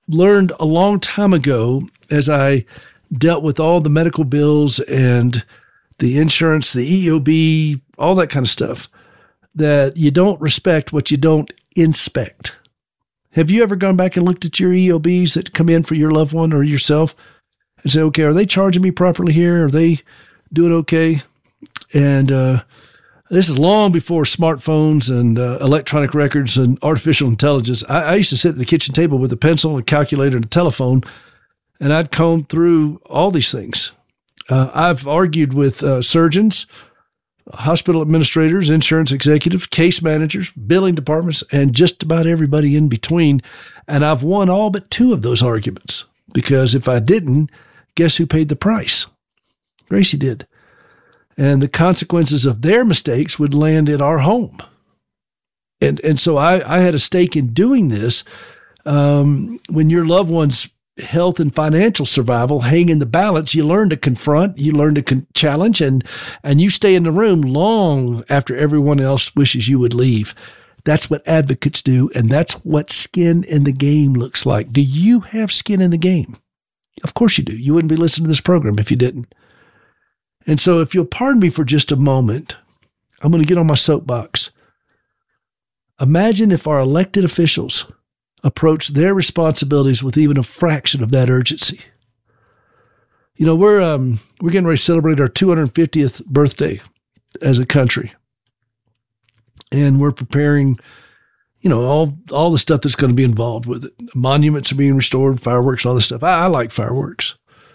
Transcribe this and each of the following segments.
learned a long time ago as I dealt with all the medical bills and the insurance, the EOB, all that kind of stuff, that you don't respect what you don't inspect. Have you ever gone back and looked at your EOBs that come in for your loved one or yourself and say, okay, are they charging me properly here? Are they doing okay? And this is long before smartphones and electronic records and artificial intelligence. I used to sit at the kitchen table with a pencil, a calculator, and a telephone, and I'd comb through all these things. I've argued with surgeons, hospital administrators, insurance executives, case managers, billing departments, and just about everybody in between. And I've won all but 2 of those arguments, because if I didn't, guess who paid the price? Gracie did. And the consequences of their mistakes would land in our home. And so I had a stake in doing this. When your loved one's health and financial survival hang in the balance, you learn to confront, you learn to challenge, and you stay in the room long after everyone else wishes you would leave. That's what advocates do, and that's what skin in the game looks like. Do you have skin in the game? Of course you do. You wouldn't be listening to this program if you didn't. And so if you'll pardon me for just a moment, I'm going to get on my soapbox. Imagine if our elected officials approach their responsibilities with even a fraction of that urgency. You know, we're getting ready to celebrate our 250th birthday as a country. And we're preparing, you know, all the stuff that's going to be involved with it. Monuments are being restored, fireworks, all this stuff. I like fireworks.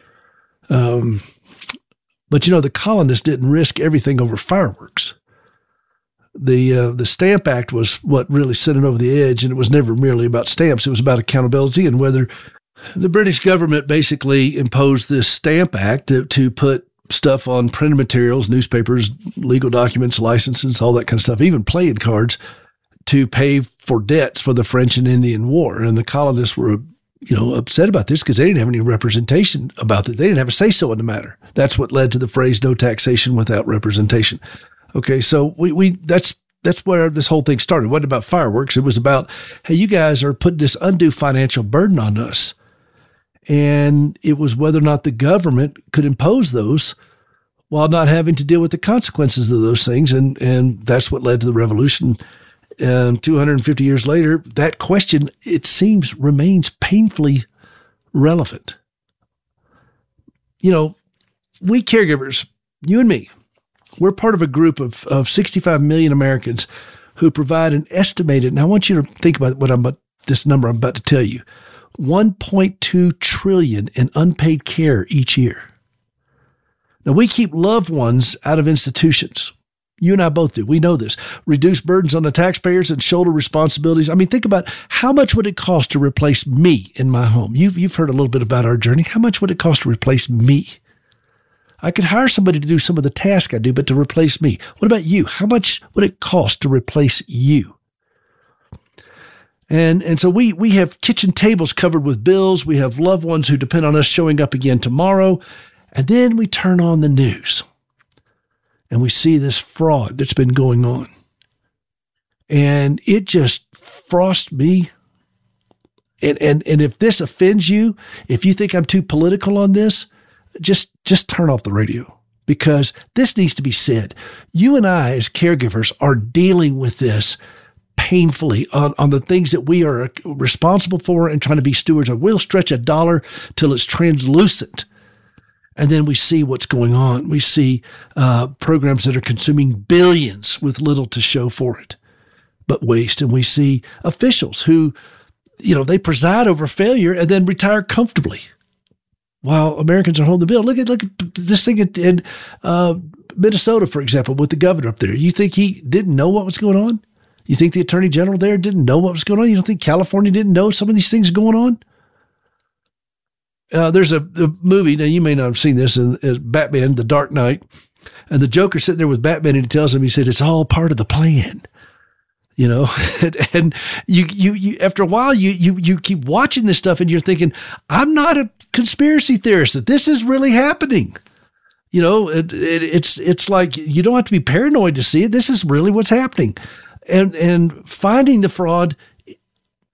But, you know, the colonists didn't risk everything over fireworks. The Stamp Act was what really sent it over the edge, and it was never merely about stamps. It was about accountability and whether the British government basically imposed this Stamp Act to put stuff on printed materials, newspapers, legal documents, licenses, all that kind of stuff, even playing cards, to pay for debts for the French and Indian War. And the colonists were, you know, upset about this because they didn't have any representation about it. They didn't have a say-so in the matter. That's what led to the phrase "no taxation without representation." Okay, so that's where this whole thing started. It wasn't about fireworks. It was about, hey, you guys are putting this undue financial burden on us. And it was whether or not the government could impose those while not having to deal with the consequences of those things. And that's what led to the revolution. 250 years later, that question, it seems, remains painfully relevant. You know, we caregivers, you and me, we're part of a group of 65 million Americans who provide an estimated, and I want you to think about this number I'm about to tell you, $1.2 trillion in unpaid care each year. Now, we keep loved ones out of institutions. You and I both do. We know this. Reduce burdens on the taxpayers and shoulder responsibilities. I mean, think about how much would it cost to replace me in my home? You've heard a little bit about our journey. How much would it cost to replace me? I could hire somebody to do some of the tasks I do, but to replace me. What about you? How much would it cost to replace you? And so we have kitchen tables covered with bills. We have loved ones who depend on us showing up again tomorrow. And then we turn on the news and we see this fraud that's been going on. And it just frosts me. And if this offends you, if you think I'm too political on this, just turn off the radio, because this needs to be said. You and I, as caregivers, are dealing with this painfully on the things that we are responsible for and trying to be stewards of. We'll stretch a dollar till it's translucent. And then we see what's going on. We see programs that are consuming billions with little to show for it, but waste. And we see officials who, you know, they preside over failure and then retire comfortably while Americans are holding the bill. Look at this thing in Minnesota, for example, with the governor up there. You think he didn't know what was going on? You think the attorney general there didn't know what was going on? You don't think California didn't know some of these things going on? There's a movie, now you may not have seen this, Batman, The Dark Knight, and the Joker's sitting there with Batman and he tells him, he said, it's all part of the plan. You know, and you after a while, you keep watching this stuff and you're thinking, I'm not a conspiracy theorist, that this is really happening. You know, it's like, you don't have to be paranoid to see it. This is really what's happening. And finding the fraud